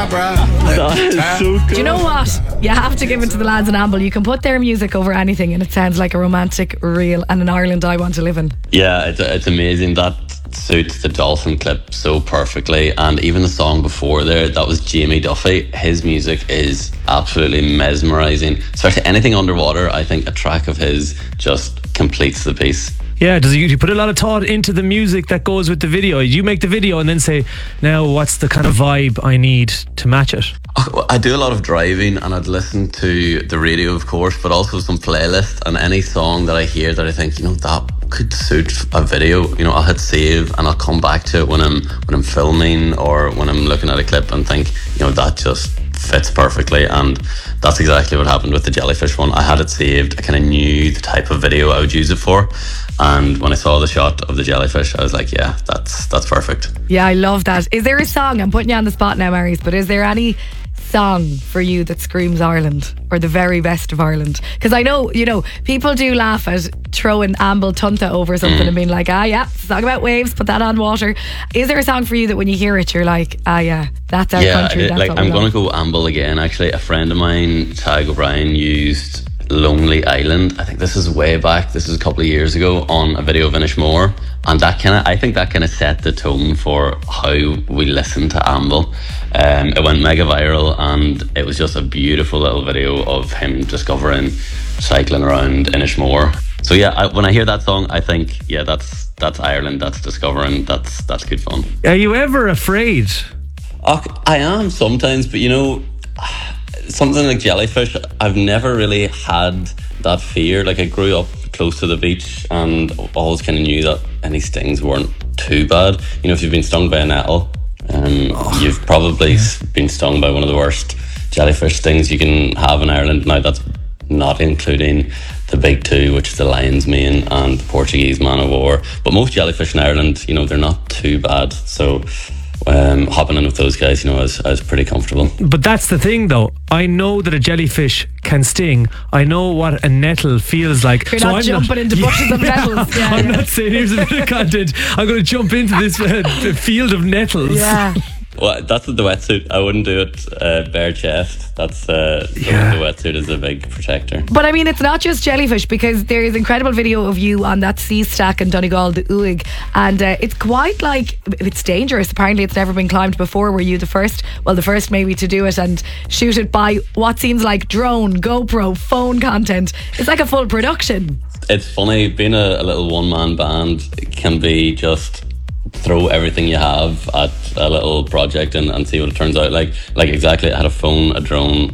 That is so good. Do you know what? You have to give it to the lads in Amble. You can put their music over anything and it sounds like a romantic reel and an Ireland I want to live in. Yeah, it's amazing. That suits the dolphin clip so perfectly. And even the song before there, that was Jamie Duffy. His music is absolutely mesmerising. Especially anything underwater, I think a track of his just completes the piece. Yeah, does you put a lot of thought into the music that goes with the video? You make the video and then say, now what's the kind of vibe I need to match it? I do a lot of driving and I'd listen to the radio, of course, but also some playlists, and any song that I hear that I think, that could suit a video, I'll hit save and I'll come back to it when I'm filming or when I'm looking at a clip and think, that just fits perfectly. And that's exactly what happened with the jellyfish one. I had it saved. I kind of knew the type of video I would use it for, and when I saw the shot of the jellyfish, I was like, yeah, that's perfect. Yeah, I love that. Is there a song, I'm putting you on the spot now, Marius, but is there any song for you that screams Ireland or the very best of Ireland? Because I know, people do laugh at throwing Amble Tunta over something and being like, yeah, song about waves, put that on water. Is there a song for you that when you hear it you're like, yeah, that's our country, that's what we I'm love? going to go Amble again. Actually, a friend of mine, Tag O'Brien, used Lonely Island. I think this is way back, this is a couple of years ago, on a video of Inishmore, and I think that kind of set the tone for how we listen to Amble. It went mega viral and it was just a beautiful little video of him discovering cycling around Inishmore. So yeah, when I hear that song, I think, yeah, that's Ireland, that's discovering, that's good fun. Are you ever afraid? I am sometimes, but something like jellyfish, I've never really had that fear. Like, I grew up close to the beach and always kind of knew that any stings weren't too bad. If you've been stung by a nettle, you've probably been stung by one of the worst jellyfish stings you can have in Ireland. Now, that's not including the big two, which is the lion's mane and the Portuguese man o' war. But most jellyfish in Ireland, they're not too bad. So hopping in with those guys, I was pretty comfortable. But that's the thing, though. I know that a jellyfish can sting. I know what a nettle feels like. You're not jumping into bushes of nettles. Yeah, I'm not saying here's a bit of content. I'm going to jump into this field of nettles. Yeah. Well, that's with the wetsuit. I wouldn't do it bare chest. That's the wetsuit is a big protector. But I mean, it's not just jellyfish, because there is incredible video of you on that sea stack in Donegal, the Uig, and it's quite like, it's dangerous. Apparently it's never been climbed before. Were you the first maybe to do it and shoot it by what seems like drone, GoPro, phone content? It's like a full production. It's funny, being a little one-man band, it can be just throw everything you have at a little project and see what it turns out like. Exactly, I had a phone, a drone,